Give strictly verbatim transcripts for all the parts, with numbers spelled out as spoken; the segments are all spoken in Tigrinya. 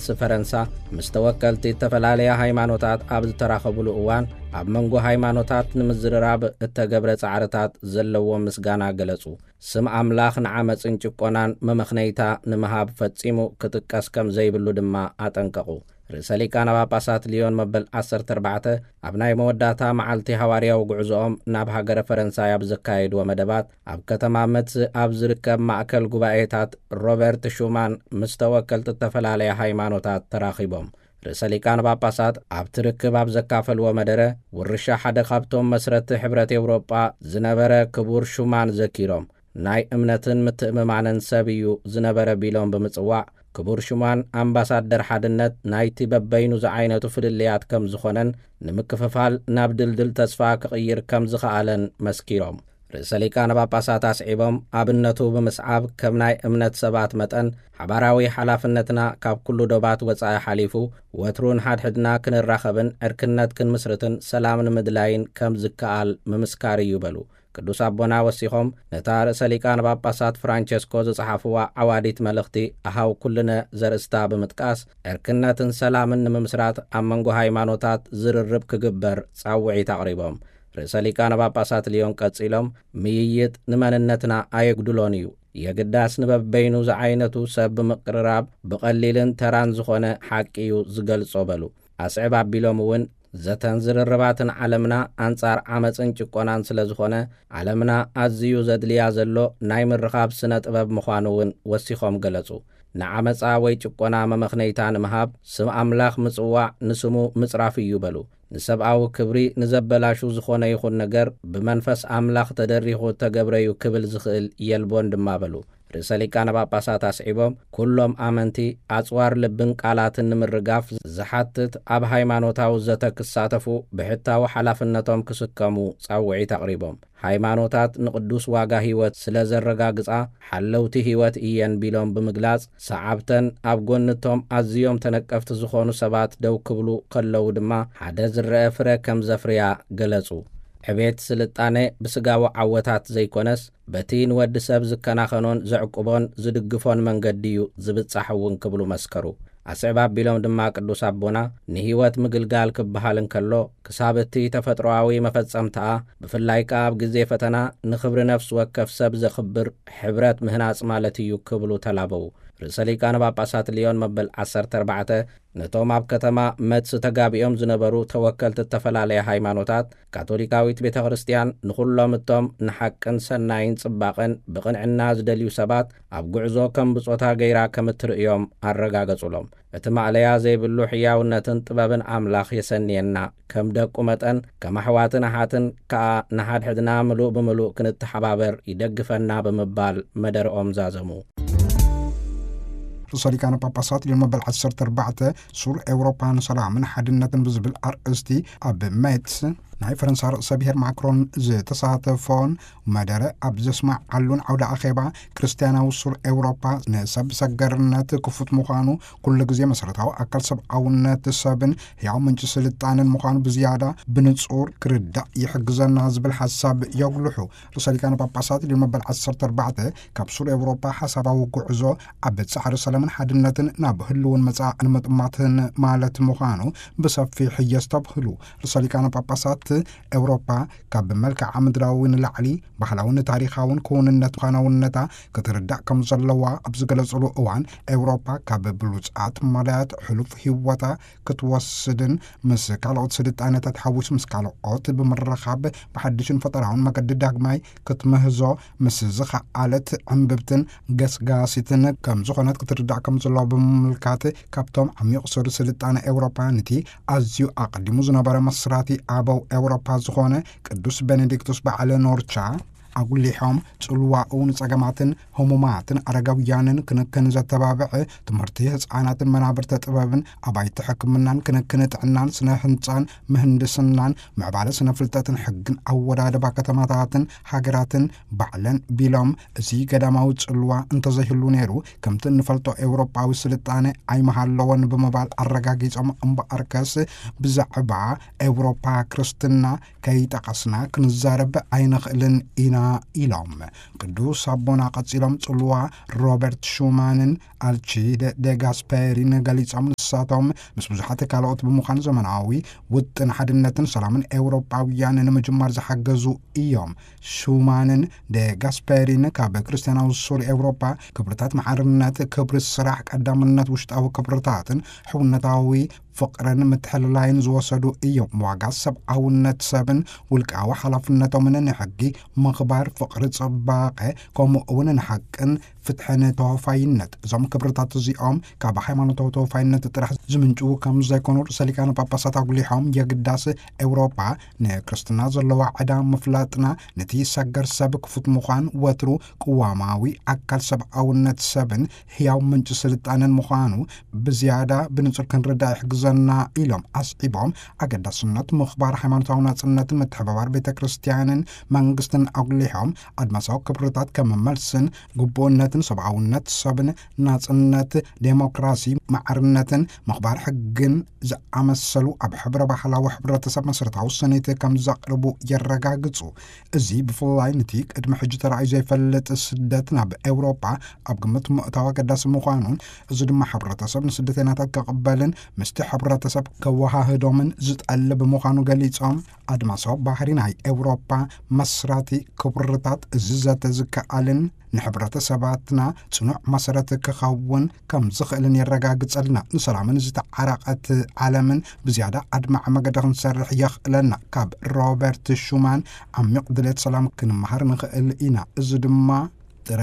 ፈረንሳ مستوكلتي تفلاليا ሃይማኖታት ኣብ ዝተራኸቡሉ እዋን ኣብ መንጎ ሃይማኖታት ንምዝርራብ እተገብረ ጻዕርታት ዘለዎ ምስጋና ገለጹ ስም ኣምላኽ ንዓመጽን ጭቆናን መመኽነይታ ንምሃብ ፈጺሙ ክትቀስ ከም ዘይብሉ ድማ ኣጠንቀቑ ርእሰ ሊቃነ ጳጳሳት ሊዮን መበል ዓሰርተ ኣርባዕተ ኣብ ናይ መወዳእታ መዓልቲ ሐዋርያዊ ጉዕዞኦም ናብ ሃገረ ፈረንሳይ ኣብ ዘካየድዎ መደባት ኣብ ከተማ መጽእ ኣብ ዝርከብ ማእከል ጉባኤታት ሮበርት ሹማን ምስተወከልቲ ተፈላለየ ሃይማኖታት ተራኺቦም ርእሰ ሊቃነ ጳጳሳት ኣብ ትርክብ ኣብ ዘካፈልዎ መደረ ውርሻ ሓደ ካብቶም መስረቲ ሕብረት ኤውሮጳ ዝነበረ ክቡር ሹማን ዘኪሮም ናይ እምነትን ምትእምማንን ሰብ እዩ ዝነበረ ቢሎም ብምጽዋዕ ክቡር ሹማን ኣምባሳደር ሓድነት ናይቲ በበይኑ ዝዓይነቱ ፍልልያት ከም ዝኾነን ንምክፍፋል ናብ ድልድል ተስፋ ክቕይር ከም ዝኸኣለን መስኪሮም ርእሰ ሊቃነ ጳጳሳት ኣስዒቦም ኣብነቱ ብምስዓብ ከም ናይ እምነት ሰባት መጠን ሓባራዊ ሓላፍነትና ካብ ኩሉ ዶባት ወጻኢ ሓሊፉ ወትሩን ሓድሕድና ክንራኸብን ዕርክነት ክንምስርትን ሰላም ንምድላይን ከም ዝከኣል ምምስካር እዩ በሉ ቅዱስ አቦና ወሲኾም ነታ ርእሰ ሊቃነ ጳጳሳት ፍራንቸስኮ ዝጸሓፍዋ ዓዋዲት መልእኽቲ ኣሃው ኩልነ ዘርእስታ ብምጥቃስ ዕርክነትን ሰላምን ንምምስራት ኣብ መንጎ ሃይማኖታት ዝርርብ ክግበር ጻውዒት ኣቕሪቦም ርእሰ ሊቃነ ጳጳሳት ሊዮን ቀጺሎም ምይይጥ ንመንነትና ኣየግድሎን እዩ የግዳስ ንበበይኑ ዝዓይነቱ ሰብ ብምቅርራብ ብቐሊልን ተራን ዝኾነ ሓቂ እዩ ዝገልጾ በሉ ኣስዕብ ኣቢሎም እውን ዘተን ዝርርባትን ዓለምና አንጻር ዓመፅን ጭቆናን ስለ ዝኾነ ዓለምና ኣዝዩ ዘድልያ ዘሎ ናይ ምርኻብ ስነ ጥበብ ምዃኑውን ወሲኾም ገለጹ ንዓመፃ ወይ ጭቆና መመኽነይታ ንምሃብ ስም ኣምላኽ ምጽዋዕ ንስሙ ምጽራፍ እዩ በሉ ንሰብኣዊ ክብሪ ንዘበላሹ ዝኾነ ይኹን ነገር ብመንፈስ ኣምላኽ ተደሪኹ ተገብረዩ ክብል ዝኽእል የልቦን ድማ በሉ ርእሰ ሊቃነ ጳጳሳት ኣስዒቦም ኩሎም ኣመንቲ ኣጽዋር ልብን ቃላትን ንምርጋፍ ዝሓትት ኣብ ሃይማኖታዊ ዘተ ክሳተፉ ብሕታዊ ሓላፍነቶም ክስከሙ ጻውዒት ኣቕሪቦም ሃይማኖታት ንቅዱስ ዋጋ ህይወት ስለ ዘረጋግጻ ሓለውቲ ህይወት እየን ቢሎም ብምግላጽ ሰዓብተን ኣብ ጎንቶም ኣዝዮም ተነቀፍቲ ዝኾኑ ሰባት ደው ክብሉ ከለው ድማ ሓደ ዝረአ ፍረ ከም ዘፍርያ ገለጹ ዕቤት ስልጣነ ብስጋዊ ዓወታት ዘይኮነስ በቲ ንወዲ ሰብ ዝከናኸኖን ዘዕቁቦን ዝድግፎን መንገዲዩ ዝብጻሕውን ክብሉ መስከሩ ኣስዕባ ቢሎም ድማ ቅዱስ አቦና ንህይወት ምግልጋል ክበሃልን ከሎ ክሳብቲ ተፈጥሮአዊ መፈጸምታ ብፍላይ ካብ ግዜ ፈተና ንኽብሪ ነፍስ ወከፍ ሰብ ዘኽብር ሕብረት ምህናጽ ማለት እዩ ክብሉ ተላበው ርእሰ ሊቃነ ጳጳሳት ሊዮን መበል ዓሰርተ ኣርባዕተ ነቶም ኣብ ከተማ መጽ ተጋቢኦም ዝነበሩ ተወከልቲ ተፈላለየ ሃይማኖታት ካቶሊካዊት ቤተ ክርስቲያን ንኹሎም እቶም ንሓቅን ሰናይን ጽባቐን ብቕንዕና ዝደልዩ ሰባት ኣብ ጉዕዞ ከም ብጾታ ገይራ ከም እትርእዮም ኣረጋገጹሎም እቲ ማዕለያ ዘይብሉ ሕያውነትን ጥበብን ኣምላኽ የሰንየና ከም ደቁ መጠን ከም ኣሕዋትን ኣሓትን ከዓ ንሓድሕድና ምሉእ ብምሉእ ክንተሓባበር ይደግፈና ብምባል መደርኦም ዛዘሙ ርእሰ ሊቃነ ጳጳሳት ሊዮን መበል ዓሰርተ ኣርባዕተ ሱር ኤውሮፓን ሰላምን ሓድነትን ብዝብል ኣርእስቲ ኣብ ሜትስ ናይ ፈረንሳ ርእሰ ብሔር ማክሮን ዝተሳተፎን መደረ ኣብ ዘስማዕ ዓሉን ዓውደ ኣኼባ ክርስቲያናዊ ሱር ኤውሮፓ ንሰብ ሰገርነት ክፉት ምዃኑ ኩሉ ግዜ መሰረታዊ ኣካል ሰብኣውነት ሰብን ሕያው ምንጭ ስልጣንን ምዃኑ ብዝያዳ ብንጹር ክርዳእ ይሕግዘና ዝብል ሓሳብ የጉልሑ ርእሰ ሊቃነ ጳጳሳት ሊዮን መበል ዓሰርተ ኣርባዕተ ካብ ሱር ኤውሮፓ ሓሳባዊ ጉዕዞ ኣብ ጻዕሪ ሰላምን ሓድነትን ናብ ህልውን መጻእን ምጥማትን ማለት ምዃኑ ብሰፊሕ የስተብህሉ ርእሰ ሊቃነ ጳጳሳት ኤውሮፓ ካብ መልክዓ ምድራዊ ንላዕሊ ባህላውን ታሪኻውን ክውንነት ኻናውነታ ክትርዳእ ከም ዘለዋ ኣብ ዝገለጸሉ እዋን ኤውሮፓ ካብ ብሉጻት ማልያት ሕሉፍ ህይወታ ክትወስድን ምስ ካልኦት ስልጣነታት ሓዊሱ ምስ ካልኦት ብምርኻብ ብሓድሽን ፈጠራውን መገዲ ዳግማይ ክትምህዞ ምስ ዝኸኣለት ዕንብብትን ገስጋሲትን ከም ዝኾነት ክትርዳእ ከም ዘለዋ ብምምልካት ካብቶም ዓሚቕ ሱር ስልጣነ ኤውሮፓ ነቲ ኣዝዩ ኣቐዲሙ ዝነበረ መስራቲ ኣበው ኤውሮፓ ዝኾነ ቅዱስ ቤኔዲክቱስ በዓለ ኖርቻ ኣጉሊሖም ጽልዋኡን ጸገማትን ህሙማትን አረጋውያንን ክንክን ዘተባብዕ ትምህርቲ ህፃናትን መናብርተ ጥበብን ኣባይቲ ሕክምናን ክንክን ጥዕናን ስነ ህንፃን ምህንድስናን ምዕባለ ስነ ፍልጠትን ሕግን ኣወዳደባ ከተማታትን ሃገራትን ባዕለን ቢሎም እዚ ገዳማዊ ጽልዋ እንተዘይህሉ ነይሩ ከምቲ ንፈልጦ ኤውሮጳዊ ስልጣነ ኣይመሃለወን ብምባል ኣረጋጊጾም እምበኣርከስ ብዛዕባ ኤውሮፓ ክርስትና ከይጠቀስና ክንዛረብ ኣይንኽእልን ኢና ኢሎም ቅዱስ አቦና ቀጽሎም ጽልዋ ሮበርት ሹማንን አልቺደ ደ ጋስፐሪን ገሊጾም ጳጳሳቶም ምስ ብዙሓት ካልኦት ብምዃን ዘመናዊ ውጥን ሓድነትን ሰላምን ኤውሮጳውያን ንምጅማር ዝሓገዙ እዮም። ሹማንን ደ ጋስፐሪን ካብ ክርስቲያናዊ ሱር ኤውሮጳ ክብርታት ማዕርነት፣ ክብሪ ስራሕ፣ ቀዳምነት ውሽጣዊ ክብርታትን ሕውነታዊ ፍቅርን ምትሕልላይን ዝወሰዱ እዮም። ዋጋ ሰብኣውነት ሰብን ውልቃዊ ሓላፍነቶምን ንሕጊ ምኽባር፣ ፍቅሪ ጽባቐ ከምኡ እውን ንሓቅን ፍትሕን ተወፋይነት እዞም ክብርታት እዚኦም ካብ ሃይማኖታዊ ተወፋይነት ጥራሕ ዝምንጭው ከም ዘይኮኑ ርእሰ ሊቃነ ጳጳሳት ኣጉሊሖም የግዳስ ኤውሮጳ ንክርስትና ዘለዋ ዕዳ ምፍላጥና ነቲ ሰገር ሰብ ክፉት ምዃን ወትሩ ቅዋማዊ ኣካል ሰብኣውነት ሰብን ህያው ምንጭ ስልጣንን ምዃኑ ብዝያዳ ብንጹር ክንርዳእ ይሕግዘና ኢሎም ኣስዒቦም ኣገዳስነት ምኽባር ሃይማኖታዊ ናጽነትን ምትሕብባር ቤተ ክርስቲያንን መንግስትን ኣጉሊሖም ኣድማሳዊ ክብርታት ከም መልስን ግቡእነት ሰብኣውነት ሰብን ናጽነት ዴሞክራሲ ማዕርነትን ምኽባር ሕግን ዝኣመሰሉ ኣብ ሕብረ ባህላዊ ሕብረተሰብ መሰረታዊ ሰነይቲ ከም ዘቕርቡ የረጋግጹ። እዚ ብፍላይ ነቲ ቅድሚ ሕጂ ተራእዩ ዘይፈልጥ ስደት ናብ ኤውሮጳ ኣብ ግምት ምእታዊ ኣገዳሲ ምዃኑን እዚ ድማ ሕብረተሰብ ንስደተኛታት ከቕበልን ምስቲ ሕብረተሰብ ከወሃህዶምን ዝጠልብ ምዃኑ ገሊፆም ኣድማሳዊ ባህሪ ናይ ኤውሮጳ መስራቲ ክብርታት እዚ ዘተዝከኣልን ንሕብረተሰባትና ጽኑዕ መሰረት ክኸውን ከም ዝኽእልን የረጋግጸልና። ንሰላምን ዝተዓረቐት ዓለምን ብዝያዳ ኣድማዕ መገዲ ክንሰርሕ የኽእለና። ካብ ሮበርት ሹማን ዓሚቕ ድሌት ሰላም ክንመሃር ንኽእል ኢና። እዚ ድማ ጥረ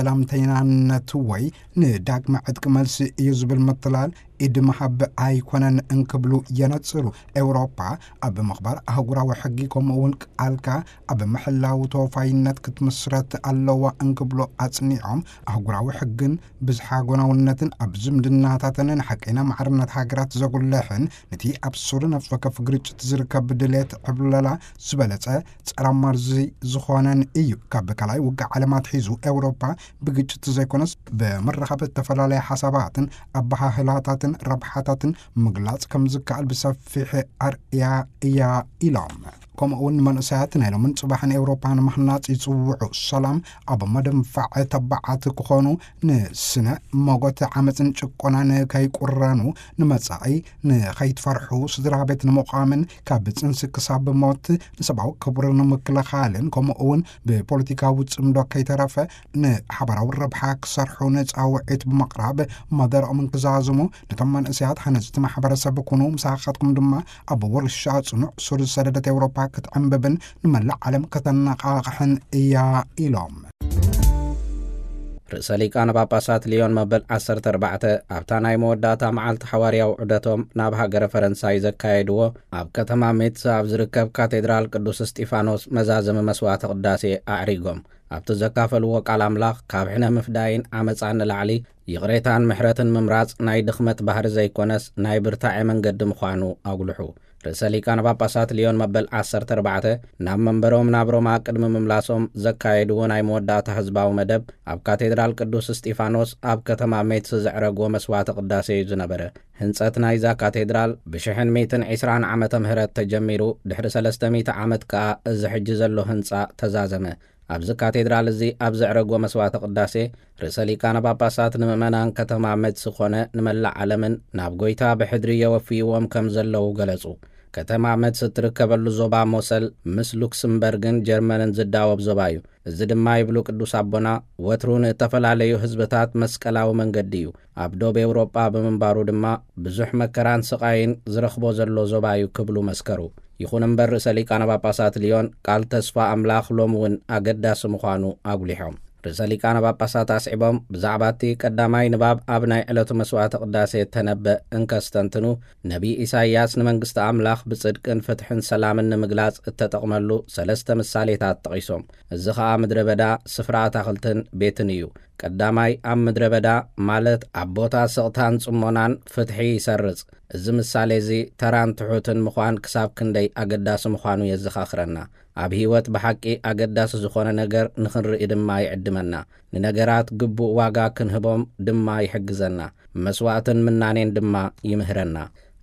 ሰላምተኛነት ወይ ንዳግመ ዕጥቂ መልሲ እዩ ዝብል ምትላል ኢድ መሓቢ ኣይኮነን እንክብሉ የነጽሩ። ኤውሮጳ ኣብ ምኽባር ኣህጉራዊ ሕጊ ከምኡውን ቃልካ ኣብ ምሕላዊ ተወፋይነት ክትምስረት ኣለዋ እንክብሎ ኣጽኒዖም ኣህጉራዊ ሕግን ብዝሓጎናውነትን ኣብ ዝምድናታትን ንሓቀና ማዕርነት ሃገራት ዘጉልሕን ነቲ ኣብ ሱርን ኣብ ወከፍ ግርጭት ዝርከብ ድሌት ዕብለላ ዝበለጸ ጸረ መርዚ ዝኾነን እዩ። ካብ ካልኣይ ውግዕ ዓለማት ሒዙ ኤውሮጳ ብግጭት ዘይኮነስ ብምርኻብ ዝተፈላለየ ሓሳባትን ኣባሃህላታት ረብሓታትን ምግላጽ ከም ዝከኣል ብሰፊሕ ኣርያ እያ ኢሎም። ከምኡውን መንእሰያት ናይ ሎምን ጽባሕን ኤውሮጳ ንምህናጽ ይጽውዑ። ሰላም ኣብ መደንፋዕ ተባዓት ክኾኑ ንስነ መጎት ዓመፅን ጭቆናን ከይቁረኑ ንመጻኢ ንኸይትፈርሑ ስድራ ቤት ንምቋምን ካብ ጽንሲ ክሳብ ሞት ንሰብኣዊ ክቡር ንምክልኻልን ከምኡውን ብፖለቲካዊ ጽምዶ ከይተረፈ ንሓበራዊ ረብሓ ክሰርሑ ንጻውዒት ብምቕራብ መደረኦምን ክዛዝሙ ነቶም መንእሰያት ሓነፅቲ ማሕበረሰብ ኩኑ ምሳኻትኩም ድማ ኣብ ወርሻ ጽኑዕ ሱር ሰደደት ኤውሮጳ ክትዕንብብን ንመላእ ዓለም ከተነቃቕሕን እያ ኢሎም። ርእሰ ሊቃነ ጳጳሳት ሊዮን መበል ዓሰርተ ኣርባዕተ ኣብታ ናይ መወዳእታ መዓልቲ ሓዋርያዊ ዑደቶም ናብ ሃገረ ፈረንሳይ ዘካየድዎ ኣብ ከተማ ሜትስ ኣብ ዝርከብ ካቴድራል ቅዱስ እስጢፋኖስ መዛዘመ መስዋዕቲ ቅዳሴ ኣዕሪጎም ኣብቲ ዘካፈልዎ ቃል ኣምላኽ ካብ ሕነ ምፍዳይን ዓመፃን ንላዕሊ ይቕሬታን ምሕረትን ምምራጽ ናይ ድኽመት ባህሪ ዘይኮነስ ናይ ብርታዕ መንገዲ ምዃኑ ኣጉልሑ። ርእሰ ሊቃነ ጳጳሳት ሊዮን መበል ዓሰርተ ኣርባዕተ ናብ መንበሮም ናብ ሮማ ቅድሚ ምምላሶም ዘካየድዎ ናይ መወዳእታ ህዝባዊ መደብ ኣብ ካቴድራል ቅዱስ እስጢፋኖስ ኣብ ከተማ ሜትስ ዘዕረግዎ መስዋዕቲ ቅዳሴ እዩ ዝነበረ። ህንጸት ናይዛ ካቴድራል ብሽሕን ሚእትን ዒስራን ዓመተ ምህረት ተጀሚሩ ድሕሪ ሰለስተ ሚእቲ ዓመት ከኣ እዚ ሕጂ ዘሎ ህንጻ ተዛዘመ። ኣብዚ ካቴድራል እዚ ኣብ ዘዕረግዎ መስዋዕቲ ቅዳሴ ርእሰ ሊቃነ ጳጳሳት ንምእመናን ከተማ ሜትስ ኮነ ንመላእ ዓለምን ናብ ጎይታ ብሕድሪ የወፍይዎም ከም ዘለዉ ገለጹ። ከተማ ሜትስ እትርከበሉ ዞባ ሞሰል ምስ ሉክስምበርግን ጀርመንን ዝዳወብ ዞባ እዩ። እዚ ድማ ይብሉ ቅዱስ ኣቦና ወትሩ ንተፈላለዩ ህዝብታት መስቀላዊ መንገዲ እዩ። ኣብ ዶብ ኤውሮጳ ብምንባሩ ድማ ብዙሕ መከራን ስቃይን ዝረኽቦ ዘሎ ዞባ እዩ ክብሉ መስከሩ። ይኹን እምበር ርእሰ ሊቃነ ጳጳሳት ሊዮን ቃል ተስፋ ኣምላኽ ሎሚ እውን ኣገዳሲ ምዃኑ ኣጉሊሖም። ርእሰ ሊቃነ ጳጳሳት ኣስዒቦም ብዛዕባ እቲ ቀዳማይ ንባብ ኣብ ናይ ዕለቱ መስዋዕቲ ቅዳሴ ተነበእ እንከስተንትኑ ነቢ ኢሳይያስ ንመንግስቲ ኣምላኽ ብጽድቅን ፍትሕን ሰላምን ንምግላጽ እተጠቕመሉ ሰለስተ ምሳሌታት ጠቒሶም። እዚ ኸዓ ምድረ በዳ ስፍራ ኣታኽልትን ቤትን እዩ። ቀዳማይ ኣብ ምድረ በዳ ማለት ኣብ ቦታ ስቕታን ጽሞናን ፍትሒ ይሰርጽ። እዚ ምሳሌ እዚ ተራን ትሑትን ምዃን ክሳብ ክንደይ ኣገዳሲ ምዃኑ የዘኻኽረና። ኣብ ህይወት ብሓቂ ኣገዳሲ ዝኾነ ነገር ንኽንርኢ ድማ ይዕድመና። ንነገራት ግቡእ ዋጋ ክንህቦም ድማ ይሕግዘና። መስዋዕትን ምናኔን ድማ ይምህረና።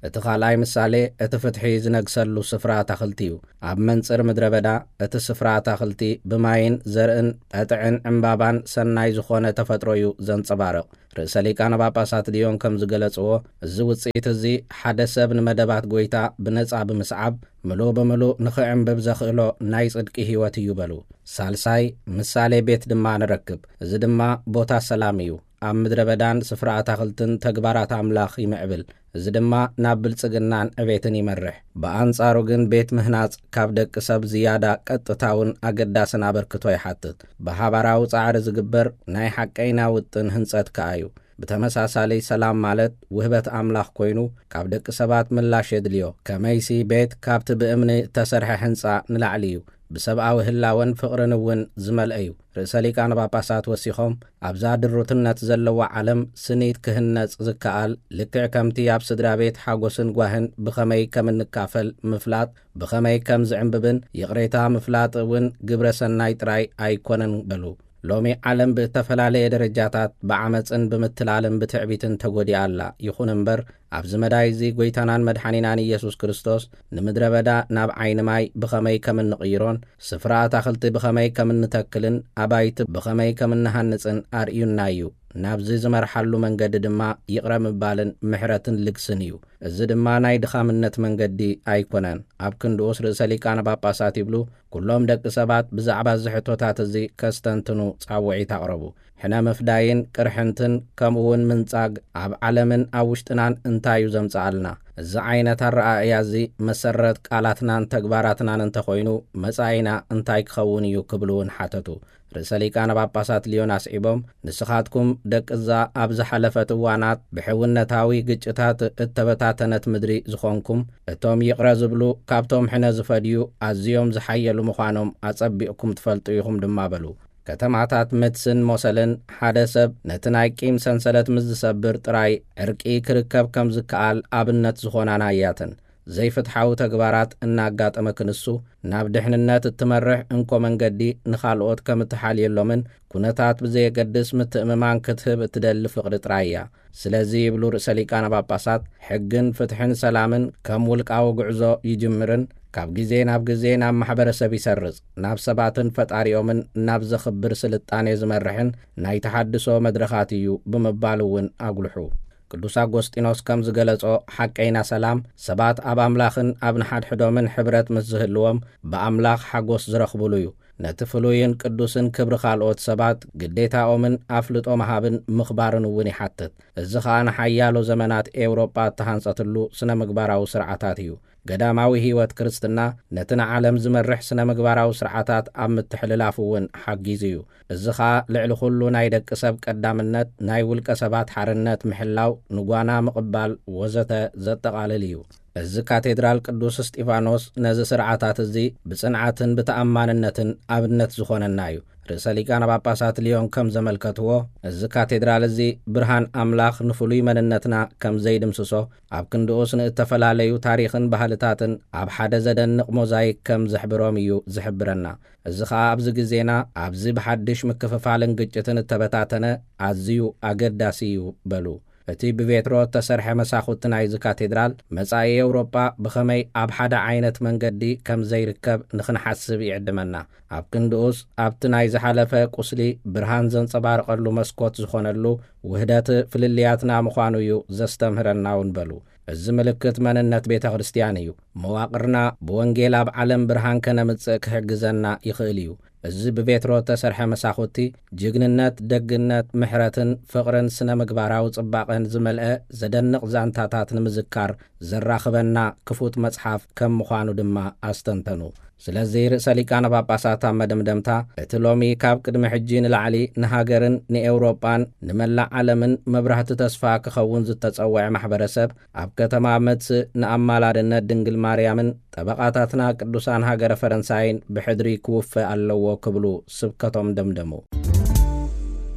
እቲ ኻልኣይ ምሳሌ እቲ ፍትሒ ዝነግሰሉ ስፍራ ኣታኽልቲ እዩ። ኣብ መንጽር ምድረ በዳ እቲ ስፍራ ኣታኽልቲ ብማይን ዘርእን ቀጥዕን ዕምባባን ሰናይ ዝኾነ ተፈጥሮ እዩ ዘንጸባርቕ። ርእሰ ሊቃነ ጳጳሳት ሊዮን ከም ዝገለጽዎ እዚ ውጽኢት እዚ ሓደ ሰብ ንመደባት ጐይታ ብነጻ ብምስዓብ ምሉእ ብምሉእ ንኽዕምብብ ዘኽእሎ ናይ ጽድቂ ህይወት እዩ በሉ። ሳልሳይ ምሳሌ ቤት ድማ ንረክብ። እዚ ድማ ቦታ ሰላም እዩ። ኣብ ምድረ በዳን ስፍራ ኣታኽልትን ተግባራት ኣምላኽ ይምዕብል። እዚ ድማ ናብ ብልጽግናን ዕቤትን ይመርሕ። ብኣንጻሩ ግን ቤት ምህናጽ ካብ ደቂ ሰብ ዝያዳ ቀጥታውን ኣገዳስን ኣበርክቶ ይሓትት። ብሓባራዊ ጻዕሪ ዝግበር ናይ ሓቀይና ውጥን ህንጸት ከኣ እዩ። ብተመሳሳሊ ሰላም ማለት ውህበት ኣምላኽ ኮይኑ ካብ ደቂ ሰባት ምላሽ የድልዮ። ከመይሲ ቤት ካብቲ ብእምኒ ተሰርሐ ህንጻ ንላዕሊ እዩ፣ ብሰብኣዊ ህላወን ፍቕርን እውን ዝመልአ እዩ። ርእሰ ሊቃነ ጳጳሳት ወሲኾም ኣብዛ ድሩትነት ዘለዋ ዓለም ስኒት ክህነጽ ዝከኣል ልክዕ ከምቲ ኣብ ስድራ ቤት ሓጐስን ጓህን ብኸመይ ከም እንካፈል ምፍላጥ ብኸመይ ከም ዝዕምብብን ይቕሬታ ምፍላጥ እውን ግብረ ሰናይ ጥራይ ኣይኮነን በሉ። ሎሚ ዓለም ብተፈላለየ ደረጃታት ብዓመፅን ብምትላልን ብትዕቢትን ተጐዲኣ ኣላ። ይኹን እምበር ኣብዚ መዳይ እዚ ጐይታናን መድሓኒናን ኢየሱስ ክርስቶስ ንምድረ በዳ ናብ ዓይኒ ማይ ብኸመይ ከም እንቕይሮን ስፍራ ኣታኽልቲ ብኸመይ ከም እንተክልን ኣባይቲ ብኸመይ ከም እንሃንጽን ኣርእዩና እዩ። ናብዚ ዝመርሓሉ መንገዲ ድማ ይቕረ ምባልን ምሕረትን ልግስን እዩ። እዚ ድማ ናይ ድኻምነት መንገዲ ኣይኮነን። ኣብ ክንድኡስ ርእሰ ሊቃነ ጳጳሳት ይብሉ ኩሎም ደቂ ሰባት ብዛዕባ ዝሕቶታት እዚ ከስተንትኑ ጻውዒት ኣቕረቡ። ሕነ ምፍዳይን ቅርሕንትን ከምኡውን ምንጻግ ኣብ ዓለምን ኣብ ውሽጥናን እንታይ እዩ ዘምጽኣልና? እዚ ዓይነት ኣረኣእያ እዚ መሰረት ቃላትናን ተግባራትናን እንተኾይኑ መጻኢና እንታይ ክኸውን እዩ ክብሉውን ሓተቱ። ርእሰ ሊቃነ ጳጳሳት ሊዮን ኣስዒቦም ንስኻትኩም ደቅዛ ኣብ ዝሓለፈት እዋናት ብሕውነታዊ ግጭታት እተበታተነት ምድሪ ዝኾንኩም እቶም ይቕረ ዝብሉ ካብቶም ሕነ ዝፈድዩ ኣዝዮም ዝሓየሉ ምዃኖም ኣጸቢቕኩም ትፈልጡ ኢኹም ድማ በሉ። ከተማታት ምትስን ሞሰልን ሓደ ሰብ ነቲ ናይ ቂም ሰንሰለት ምስ ዝሰብር ጥራይ ዕርቂ ክርከብ ከም ዝከኣል ኣብነት ዝኾናና እያትን። ዘይፍትሓዊ ተግባራት እናጋጠመ ክንሱ ናብ ድሕንነት እትመርሕ እንኮ መንገዲ ንኻልኦት ከም እትሓልየሎምን ኩነታት ብዘየገድስ ምትእምማን ክትህብ እትደሊ ፍቕሪ ጥራይ እያ። ስለዚ ይብሉ ርእሰ ሊቃነ ጳጳሳት ሕግን ፍትሕን ሰላምን ከም ውልቃዊ ጉዕዞ ይጅምርን ካብ ግዜ ናብ ግዜ ናብ ማሕበረሰብ ይሰርጽ ናብ ሰባትን ፈጣሪኦምን ናብ ዘኽብር ስልጣኔ ዝመርሕን ናይ ተሓድሶ መድረኻት እዩ ብምባል እውን ኣጉልሑ። ቅዱስ ኣጎስጢኖስ ከም ዝገለጾ ሓቀይና ሰላም ሰባት ኣብ ኣምላኽን ኣብ ንሓድሕዶምን ሕብረት ምስ ዝህልዎም ብኣምላኽ ሓጎስ ዝረኽብሉ እዩ። ነቲ ፍሉይን ቅዱስን ክብሪ ካልኦት ሰባት ግዴታኦምን ኣፍልጦ መሃብን ምኽባርን እውን ይሓትት። እዚ ኸኣ ንሓያሎ ዘመናት ኤውሮጳ እተሃንጸትሉ ስነ ምግባራዊ ስርዓታት እዩ። ገዳማዊ ህይወት ክርስትና ነቲ ንዓለም ዝመርሕ ስነ ምግባራዊ ስርዓታት ኣብ ምትሕልላፍ እውን ሓጊዝ እዩ። እዚ ኸኣ ልዕሊ ኩሉ ናይ ደቂ ሰብ ቀዳምነት፣ ናይ ውልቀ ሰባት ሓርነት ምሕላው፣ ንጓና ምቕባል ወዘተ ዘጠቓልል እዩ። እዚ ካቴድራል ቅዱስ እስጢፋኖስ ነዚ ስርዓታት እዚ ብጽንዓትን ብተኣማንነትን ኣብነት ዝኾነና እዩ። ርእሰ ሊቃነ ጳጳሳት ሊዮን ከም ዘመልከትዎ እዚ ካቴድራል እዚ ብርሃን ኣምላኽ ንፍሉይ መንነትና ከም ዘይድምስሶ ኣብ ክንድኡስ ንእተፈላለዩ ታሪኽን ባህልታትን ኣብ ሓደ ዘደንቕ ሞዛይክ ከም ዘሕብሮም እዩ ዝሕብረና። እዚ ኸኣ ኣብዚ ግዜና ኣብዚ ብሓድሽ ምክፍፋልን ግጭትን እተበታተነ ኣዝዩ ኣገዳሲ እዩ በሉ። እቲ ብቤትሮ ተሰርሐ መሳኹቲ ናይዚ ካቴድራል መጻኢ ኤውሮጳ ብኸመይ ኣብ ሓደ ዓይነት መንገዲ ከም ዘይርከብ ንኽንሓስብ ይዕድመና። ኣብ ክንድኡስ ኣብቲ ናይ ዝሓለፈ ቁስሊ ብርሃን ዘንጸባርቐሉ መስኮት ዝኾነሉ ውህደት ፍልልያትና ምዃኑ እዩ ዘስተምህረና እውን በሉ። እዚ ምልክት መንነት ቤተ ክርስቲያን እዩ። መዋቕርና ብወንጌል ኣብ ዓለም ብርሃን ከነምጽእ ክሕግዘና ይኽእል እዩ። እዚ ብቤትሮ ተሰርሐ መሳኹቲ ጅግንነት፣ ደግነት፣ ምሕረትን ፍቕርን ስነ ምግባራዊ ጽባቐን ዝመልአ ዘደንቕ ዛንታታት ንምዝካር ዘራኽበና ክፉት መጽሓፍ ከም ምዃኑ ድማ ኣስተንተኑ። ስለዚ ርእሰ ሊቃነ ጳጳሳት ኣብ መደምደምታ እቲ ሎሚ ካብ ቅድሚ ሕጂ ንላዕሊ ንሃገርን ንኤውሮጳን ንመላእ ዓለምን መብራህቲ ተስፋ ክኸውን ዝተጸውዐ ማሕበረሰብ ኣብ ከተማ መጽእ ንኣማላድነት ድንግል ማርያምን ጠበቓታትና ቅዱሳን ሃገረ ፈረንሳይን ብሕድሪ ክውፍእ ኣለዎ ክብሉ ስብከቶም ደምደሙ።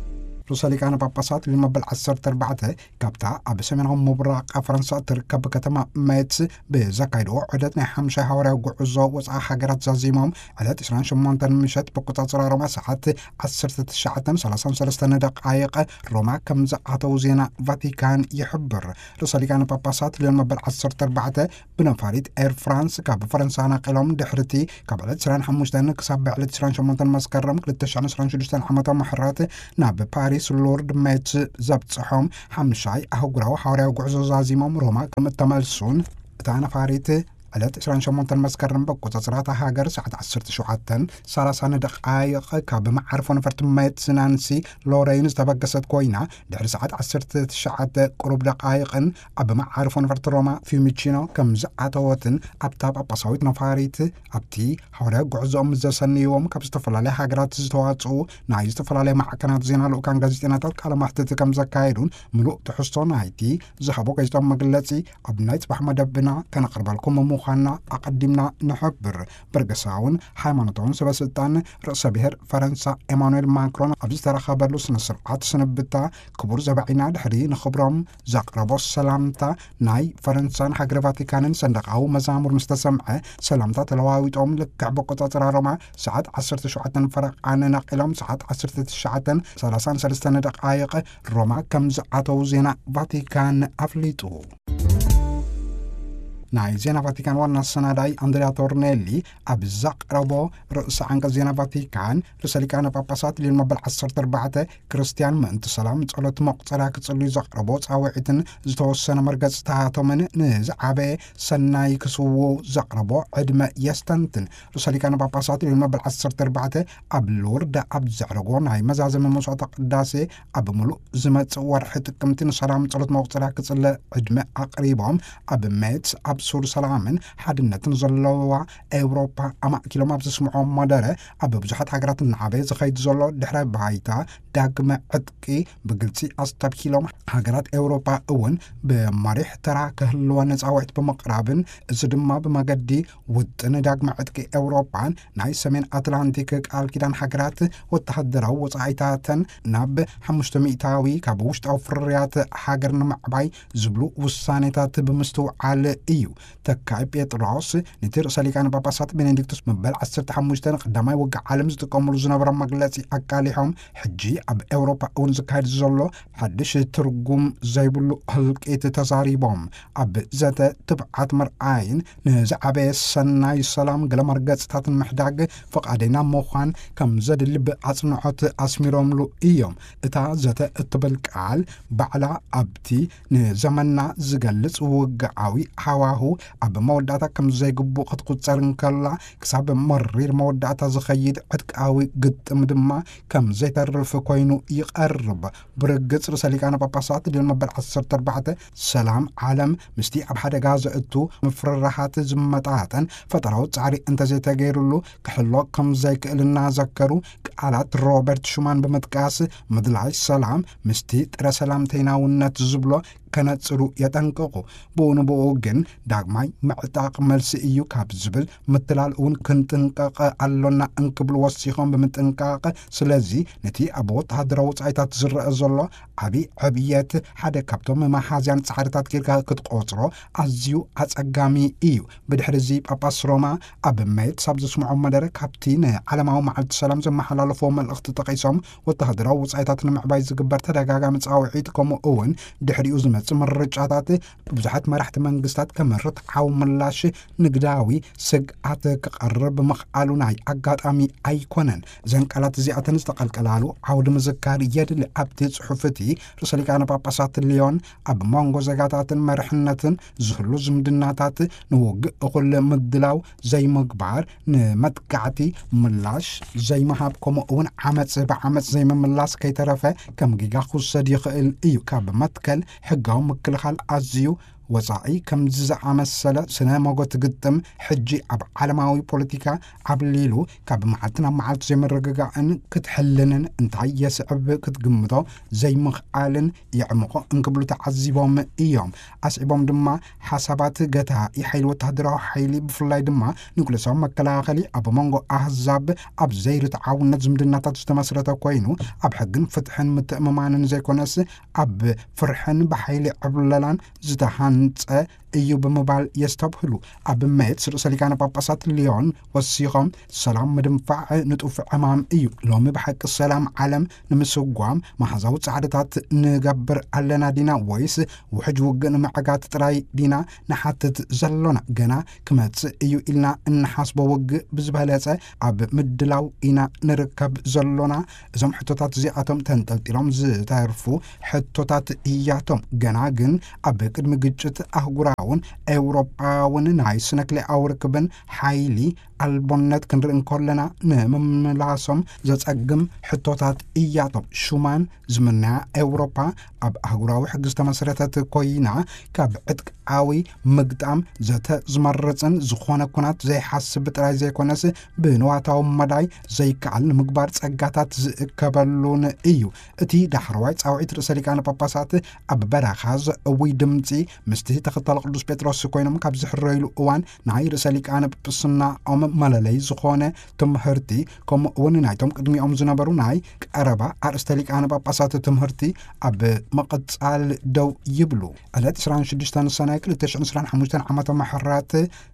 رؤساء لكان باباسات للمبل عشرة أربعة كابتا أبسمنهم مبرق فرنسا تركب كتما ميتس بزكايدو عدتنا حمشة هورا وقعزو وصع حقرات زازيمهم على تسران شمونتن مشت بقطع روما ساعات عشرة تشعة سلاسان سلستان دقائق روما كم زعاتو زينا فاتيكان يحبر رؤساء لكان باباسات للمبل عشرة أربعة بنفاريد اير فرانس كاب فرنسا ناقلهم دحرتي كاب على تسران حموشتان كساب على تسران شمونتن مسكرم لتشعن سران شدشتان حمتا محرات ناب باريس لورد ميتس زبط صحوم حمشاي أهوغراو حوريو قعزو زازيموم روما كم التمالسون تانا فاريت على تسران شمونتن مسكرم بقوتصرات هاجر ساعة عشرة شعاتن سلاسان دقائق كاب معرفون فرت ميتس نانسي لورينز تبقست كوينة دحر ساعة عشرة شعات قرب دقائق أب معرفون فرت روما في ميتشينو كم زعاتوتن أبتاب أبصويت نفاريت أبتي حوريو قعزو مزاسن يوم كاب استفلا لي هاجرات زتواتسو ناي استفلا لي معكنات زينا لو كان غازيتيناتات كالا محتت كم زكايدون ملوء تحستو نايتي زحبو كيستو مقلتي أبنايت بحمد أبنا كان قرب لكم مو خانا أقدمنا نحبر برقساون حيمانتون سبسلطان رئيس بهر فرنسا إيمانويل ماكرون أبز ترخبر له سنسرعات سنبتا كبور زبعينا دحري نخبرهم زقربو سلامتا ناي فرنسا حقر فاتيكانن صندقاو مزامر مستسمعة سلامتا تلواويتهم لكعب قطع روما ساعات عشرة شعاتن فرق عن ناقلهم ساعات عشرة شعاتن سلاسان سلستان دقائق روما كم زعاتو زينا فاتيكان أفليتو ناي زينا فاتيكان وانا السناداي أندريا تورنيلي أبزاق ربو رئيس عنك زينا فاتيكان رسالكان باباسات للمبل عصر تربعة كريستيان منت سلام تقولت مقصرا كتصلي زق ربو تعوعتن زتوسنا مرقز تهاتو من نز عبي سناي كسوو زق ربو عدم يستنتن رسالكان باباسات للمبل عصر تربعة أبلور دا أبزع رقو ناي مزازم موسوعة قداسي أبملو زمت ورحت كمتن سلام تقولت مقصرا كتصلي عدم أقريبهم أبميت أب سور سلامن حدنا تنزلوا أوروبا أما كيلومتر تسمعهم مدرة أب بزحت حجرات النعبة زخيد زلوا دحرة بعيتا داقم عدكي بقلتي أستاب كيلومتر حجرات أوروبا أون بمريح ترى كهلوان زعوت بمقرابن زدما بمجدي ودنا داقم عدكي أوروبا ناي سمين أتلانتيك قال كده حجرات وتحضروا وصعيتاتن ناب حمشتميتاوي كابوشت أو فريات حجرنا معباي زبلو والسانيتات بمستوى على إيو تكاي بيتروس نتير ساليكان باباسات بنديكتوس مبل عشرة حموشتن قداماي وقع عالم زتقوملو زنبرا مقلاتي أكاليهم حجي أب أوروبا أون زكايد زولو حدش ترقم زيبلو هلقيت تزاريبهم أب زاتا تبعات مرآين نهزع عباس سناي السلام قل مرقات ستات المحداق فقادينا موخان كم زاد اللي بأصنعات أسميروم لو إيوم إتا زاتا اتبالكال بعلا أبتي نزمنا زقلت وقعاوي حواهو أب موداتا كم زي قبو قد قدسارن كلا كساب مرير موداتا زخيد عدكاوي قد مدما كم زي ترف كوينو يقرب برقص رساليكانا باباسات للمبال عصر تربعة سلام عالم مستي أب حدا غازة اتو مفررحات زمتاتا فتراو تعري انت زي تغيرلو كحلو كم زي كإلنا ذكرو كالات روبرت شومان بمتكاس مدلعي السلام مستي ترى سلام تيناونات زبلو كانت صرو يتنققو بونو بوغن داغماي معتاق ملس إيو كاب زبل متلال اون كنتنقاق ألونا انكبل وصيخون بمتنقاق سلازي نتي أبوت هادروت عيتات زر أزولو عبي عبيات حدا كابتوم ما حازيان تسعرتات كيركا كتقوطرو أزيو أتقامي إيو بدحرزي باباس روما أب ميت سابز سمعو مدر كابتين على ما هو معلت السلام زم حلال فوم الأخت تقيسهم وتهدروت عيتات نمعباي زقبر تدقاقا متساوعيتكم أون دحري أزمت مرج عطاتي بزحت مرحت منقستات كمرت حاو ملاش نقداوي سقعت كقرب مخالوناي أقاطامي أيكونن زنقالات زيعتن استقل كلالو عود مزكاري يد لعبتي صحفتي رسالك أنا باباسات الليون أب مانغو زقاتاتن مرحنتن زهلو زمدناتات نوق أقول مدلاو زي مقبار نمتقعتي ملاش زي مهابكم اون عمت سبع عمت زي ملاس كي ترفه كم جيغا خص صديق الإيو كاب متكل حقهم مكلخال أزيو وصعي كم زع مسألة سنة موجود قدم حجي عب عالماوي بوليتيكا عبليلو كاب معتنا معلت زي من رجع أن كتحلن انت عيس عب كتجمده زي مخالن يعمقوا انقبلوا تعذبهم إيام أصعبهم دما حسابات جتها يحيلوا تهدروا حيلي بفلاي دما نقول سام مكلاخلي أب مانجو أحزاب أب زير تعاون نظم دنا تستمسرته كوينو أب حقن فتحن متأممان زي كونس أب فرحن بحيلي عبللان زتحنت እዩ ብምባል የስተብህሉ ኣብ መት ርእሰ ሊቃነ ጳጳሳት ሊዮን ወሲኾም ሰላም ምድንፋዕ ንጡፍ ዕማም እዩ ሎሚ ብሓቂ ሰላም ዓለም ንምስጓም ማሕዛዊ ጻዕዳታት ንገብር ኣለና ዲና ወይስ ውሕጅ ውግን መዓጋት ጥራይ ዲና ንሓትት ዘሎና ገና ክመጽእ እዩ ኢልና እንሓስቦ ውግእ ብዝበለጸ ኣብ ምድላው ኢና ንርከብ ዘሎና እዞም ሕቶታት እዚኣቶም ተንጠልጢሎም ዝተርፉ ሕቶታት እያቶም ገና ግን ኣብ ቅድሚ ግጭት ኣህጉራ ኤውሮጳውን ናይ ስነክለ ኣውርክብን ሓይሊ ኣልቦነት ክንርእን ከለና ንምምላሶም ዘጸግም ሕቶታት እያቶም ሹማን ዝምና ኤውሮጳ ኣብ ኣህጉራዊ ሕጊ ዝተመሰረተት ኮይና ካብ ዕጥቃዊ ምግጣም ዘተ ዝመርፅን ዝኾነ ኩናት ዘይሓስብ ጥራይ ዘይኮነስ ብንዋታዊ መዳይ ዘይከኣል ንምግባር ጸጋታት ዝእከበሉን እዩ እቲ ዳሕረዋይ ጻውዒት ርእሰ ሊቃነ ጳጳሳት ኣብ በረኻ ዘእውይ ድምፂ ምስቲ ተኸተለ ቅዱስ ጴጥሮስ ኮይኖም ካብ ዝሕረይሉ እዋን ናይ ርእሰ ሊቃነ ጵጵስና ኦም መለለይ ዝኾነ ትምህርቲ ከምኡ እውን ናይቶም ቅድሚኦም ዝነበሩ ናይ ቀረባ ኣርእስተ ሊቃነ ጳጳሳት ትምህርቲ ኣብ መቐጻል ደው ይብሉ ዕለት عشرين وستة ሰናይ ألفين وعشرين وخمسة ዓመተ ምሕረት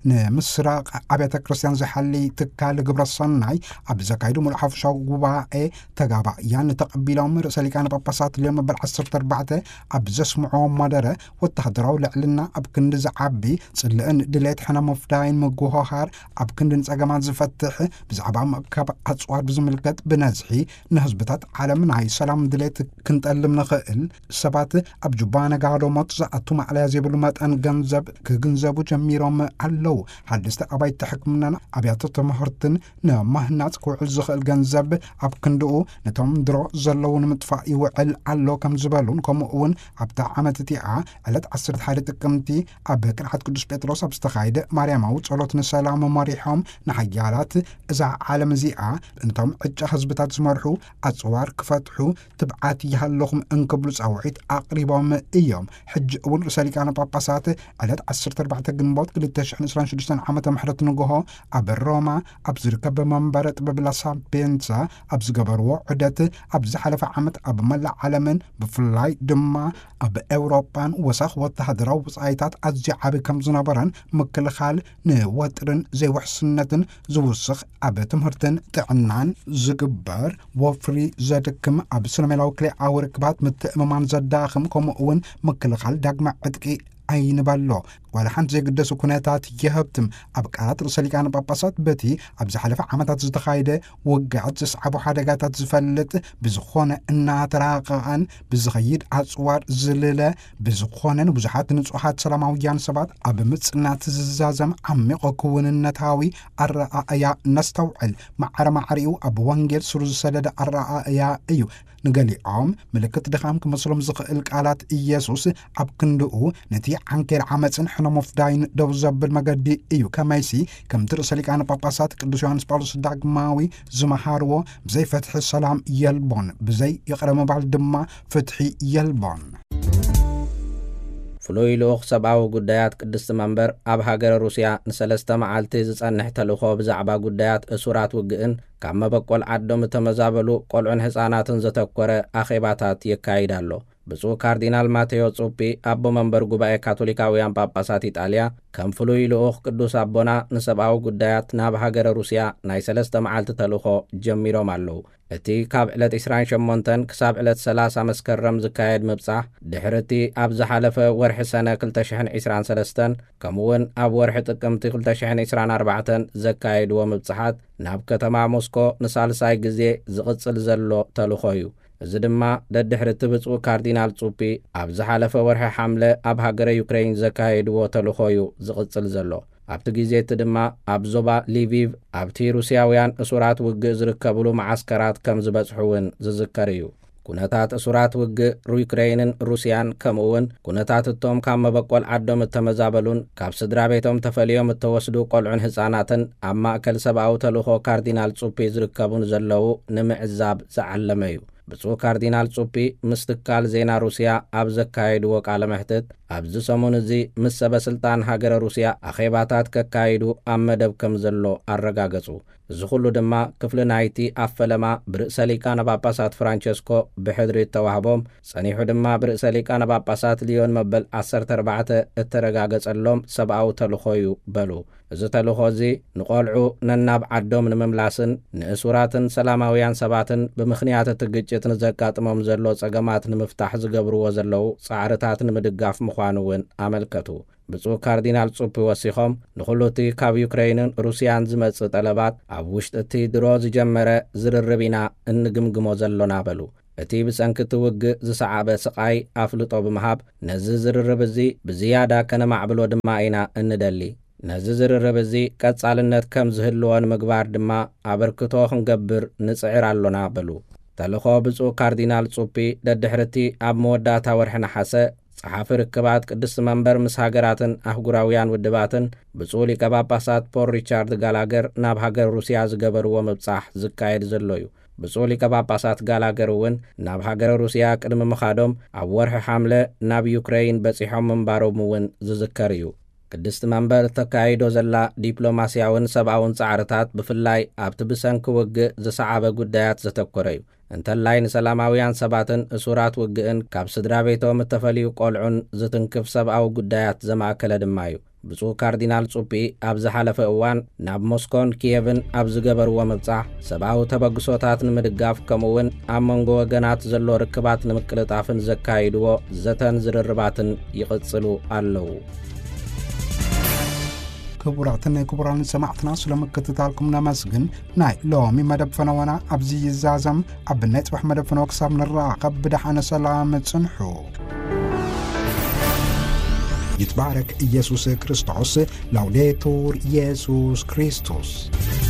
ንምስራቅ ኣብያተ ክርስቲያን ዝሓሊ ትካል ግብረ ሰናይ ኣብ ዘካይዱ ሙሉሓፍሻዊ ጉባኤ ተጋባእያን ተቐቢሎም ርእሰ ሊቃነ ጳጳሳት ሊዮን መበል عشرة أربعة ኣብ ዘስምዖ መደረ ወተሃደራዊ ልዕልና ኣብ ክንዲ ዝዓቢ ጽልእን ድሌት ሕነ መፍዳይን ምጉሆሃር ኣብ ክንድን ጸገማት ዝፈትሕ ብዛዕባ መእከብ ኣጽዋር ብዝምልከት ብነዝሒ ንህዝብታት ዓለም ናይ ሰላም ድሌት ክንጠልም ንኽእል ሰባት ኣብ ጁባ ነጋዶ ሞት ዝኣቱ ማዕለያ ዘይብሉ መጠን ገንዘብ ክግንዘቡ ጀሚሮም ኣለዉ ሓድስተ ኣባይተ ሕክምናን ኣብያተ ትምህርትን ንማህናፅ ክውዕል ዝኽእል ገንዘብ ኣብ ክንድኡ ነቶም ድሮ ዘለዉ ንምጥፋእ ይውዕል ኣሎ ከም ዝበሉን ከምኡ እውን ኣብታ ዓመት እቲኣ ዕለት عشرة واحد ጥቅምቲ ኣብ ቅድሓት ቅዱስ ጴጥሮስ ኣብ ዝተኻይደ ማርያማዊ ጸሎት ንሰላም መሪሖም ንሓያላት እዛ ዓለም እዚኣ እንቶም ዕጫ ህዝብታት ዝመርሑ ኣጽዋር ክፈትሑ ትብዓት ይሃለኹም እንክብሉ ጻውዒት ኣቕሪቦም እዮም ሕጂ እውን ርእሰ ሊቃነ ጳጳሳት ዕለት عشرة أربعة ግንቦት ألفين وعشرين وستة ዓመተ ምሕረት ንግሆ ኣብ ሮማ ኣብ ዝርከብ መንበረ ጥበብ ላ ሳፒየንሳ ኣብ ዝገበርዎ ዑደት ኣብ ዝሓለፈ ዓመት ኣብ መላእ ዓለምን ብፍላይ ድማ ኣብ ኤውሮጳን ወሳኽ ወተሃደራዊ ውጻኢታት ኣዝዩ ዓቢ ከም ዝነበረን ምክልኻል ንወጥርን ዘይውሕስነትን ዝውስኽ ኣብ ትምህርትን ጥዕናን ዝግበር ወፍሪ ዘድክም ኣብ ስነሜላዊ ክልኤዊ ርክባት ምትእምማን ዘዳኽም ከምኡ እውን ምክልኻል ዳግመ ዕጥቂ ኣይንበሎ ዋላ ሓንቲ ዘይግደሱ ኩነታት የህብትም ኣብ ቃላት ርእሰ ሊቃነ ጳጳሳት በቲ ኣብ ዝሓለፈ ዓመታት ዝተኻይደ ውግዓት ዘስዓቡ ሓደጋታት ዝፈልጥ ብዝኾነ እናተራቐቐን ብዝኸይድ ኣጽዋር ዝልለ ብዝኾነን ብዙሓት ንጹሓት ሰላማውያን ሰባት ኣብ ምጽናት ዝዛዘም ዓሚቕ ክውንነታዊ ኣረኣእያ ነስተውዕል ማዕረ ማዕሪኡ ኣብ ወንጌል ስሩ ዝሰደደ ኣረኣእያ እዩ ንገሊኦም ምልክት ድኻም ክመስሎም ዝኽእል ቃላት ኢየሱስ ኣብ ክንድኡ ነቲ ዓንኬር ዓመፅን ሕነ መፍዳይን ደው ዘብል መገዲ እዩ ከመይሲ ከምቲ ርእሰ ሊቃነ ጳጳሳት ቅዱስ ዮሐንስ ጳውሎስ ዳግማዊ ዝመሃርዎ ብዘይ ፈትሒ ሰላም የልቦን ብዘይ ይቕረ ምባል ድማ ፍትሒ የልቦን ፍሉይ ልኡኽ ሰብኣዊ ጉዳያት ቅድስቲ መንበር ኣብ ሃገረ ሩስያ ንሰለስተ መዓልቲ ዝጸንሕ ተልእኾ ብዛዕባ ጉዳያት እሱራት ውግእን ካብ መበቆል ዓዶም ተመዛበሉ ቆልዑን ህፃናትን ዘተኮረ ኣኼባታት የካይድ ኣሎ ብፁዕ ካርዲናል ማቴዎ ጹፒ ኣቦ መንበር ጉባኤ ካቶሊካውያን ጳጳሳት ኢጣልያ ከም ፍሉይ ልኡኽ ቅዱስ ኣቦና ንሰብኣዊ ጉዳያት ናብ ሃገረ ሩስያ ናይ ሰለስተ መዓልቲ ተልእኾ ጀሚሮም ኣለዉ እቲ ካብ ዕለት عشرين وثمانية ክሳብ ዕለት ثلاثين መስከረም ዝካየድ ምብጻሕ ድሕርቲ ኣብ ዝሓለፈ ወርሒ ሰነ ألفين وعشرين وثلاثة ከምኡውን ኣብ ወርሒ ጥቅምቲ ألفين وعشرين وأربعة ዘካየድዎ ምብጻሓት ናብ ከተማ ሞስኮ ንሳልሳይ ግዜ ዝቕጽል ዘሎ ተልእኾ እዩ እዚ ድማ ደድሕርቲ ብፁዕ ካርዲናል ጹፒ ኣብ ዝሓለፈ ወርሒ ሓምለ ኣብ ሃገረ ዩክሬን ዘካየድዎ ተልእኾ እዩ ዝቕጽል ዘሎ ኣብቲ ግዜት ድማ ኣብ ዞባ ሊቪቭ ኣብቲ ሩስያውያን እሱራት ውግእ ዝርከብሉ ማዓስከራት ከም ዝበጽሑ እውን ዝዝከር እዩ ኩነታት እሱራት ውግእ ዩክሬንን ሩስያን ከምኡውን ኩነታት እቶም ካብ መበቆል ዓዶም እተመዛበሉን ካብ ስድራ ቤቶም ተፈልዮም እተወስዱ ቆልዑን ህፃናትን ኣብ ማእከል ሰብኣዊ ተልእኾ ካርዲናል ጹፒ ዝርከቡን ዘለዉ ንምዕዛብ ዝዓለመ እዩ። ብፁዕ ካርዲናል ጹፒ ምስ ትካል ዜና ሩስያ ኣብ ዘካየድዎ ቃለ መሕትት ኣብዚ ሰሙን እዚ ምስ ሰበስልጣን ሃገረ ሩስያ ኣኼባታት ከካይዱ ኣብ መደብ ከም ዘሎ ኣረጋገጹ። እዚ ኩሉ ድማ ክፍሊ ናይቲ ኣፈለማ ብርእሰ ሊቃነ ጳጳሳት ፍራንቸስኮ ብሕድሪ ተዋህቦም ጸኒሑ ድማ ብርእሰ ሊቃነ ጳጳሳት ሊዮን መበል ዓሰርተ ኣርባዕተ እተረጋገጸሎም ሰብኣዊ ተልእኾ እዩ በሉ። እዚ ተልእኾ እዚ ንቖልዑ ነናብ ዓዶም ንምምላስን ንእሱራትን ሰላማውያን ሰባትን ብምኽንያት እቲ ግጭት ንዘጋጥሞም ዘሎ ጸገማት ንምፍታሕ ዝገብርዎ ዘለዉ ጻዕርታት ንምድጋፍ ምዃኑ እውን ኣመልከቱ። ብፁዕ ካርዲናል ጹፒ ወሲኾም ንኹሉ እቲ ካብ ዩክሬንን ሩስያን ዝመጽእ ጠለባት ኣብ ውሽጢ እቲ ድሮ ዝጀመረ ዝርርብ ኢና እንግምግሞ ዘሎና በሉ። እቲ ብሰንኪቲ ውግእ ዝሰዓበ ስቓይ ኣፍልጦ ብምሃብ ነዚ ዝርርብ እዚ ብዝያዳ ከነማዕብሎ ድማ ኢና እንደሊ። ነዚ ዝርርብ እዚ ቀጻልነት ከም ዝህልዎን ምግባር ድማ ኣበርክቶ ክንገብር ንጽዕር ኣሎና በሉ። ተልእኾ ብፁዕ ካርዲናል ጹፒ ደድሕርቲ ኣብ መወዳእታ ወርሒ ነሓሰ ጸሓፊ ርክባት ቅድስቲ መንበር ምስ ሃገራትን ኣህጉራውያን ውድባትን ብፁዕ ሊቀ ጳጳሳት ፖል ሪቻርድ ጋላገር ናብ ሃገር ሩስያ ዝገበርዎ ምብጻሕ ዝካየድ ዘሎ እዩ። ብፁዕ ሊቀ ጳጳሳት ጋላገር እውን ናብ ሃገረ ሩስያ ቅድሚ ምኻዶም ኣብ ወርሒ ሓምለ ናብ ዩክሬን በጺሖም ምንባሮም እውን ዝዝከር እዩ። ቅድስቲ መንበር ተካይዶ ዘላ ዲፕሎማስያውን ሰብኣውን ጻዕርታት ብፍላይ ኣብቲ ብሰንኪ ውግእ ዝሰዓበ ጉዳያት ዘተኰረ እዩ። እንተላይ ንሰላማውያን ሰባትን እሱራት ውግእን ካብ ስድራ ቤቶም እተፈልዩ ቆልዑን ዝትንክፍ ሰብኣዊ ጉዳያት ዘማእከለ ድማ እዩ። ብፁዕ ካርዲናል ጹፒ ኣብ ዝሓለፈ እዋን ናብ ሞስኮን ኪየቭን ኣብ ዝገበርዎ ምብጻሕ ሰብኣዊ ተበግሶታት ንምድጋፍ ከምኡውን ኣብ መንጎ ወገናት ዘሎ ርክባት ንምቅልጣፍን ዘካይድዎ ዘተን ዝርርባትን ይቕጽሉ ኣለዉ። ክቡራትን ክቡራን ሰማዕትና ስለምክትታልኩም ነመስግን። ናይ ሎሚ መደብ ፈነወና ኣብዚ ይዛዘም ኣብ ናይ ጽባሕ መደብ ፈነወ ክሳብ ንራኸብ ብድሓነ ሰላም ጽንሑ። ይትባረክ ኢየሱስ ክርስቶስ። ላውዴቱር ኢየሱስ ክርስቶስ።